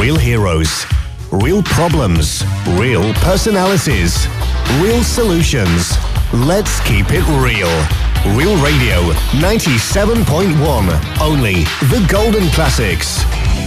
Real heroes. Real problems. Real personalities. Real solutions. Let's keep it real. Real Radio 97.1. Only the golden classics.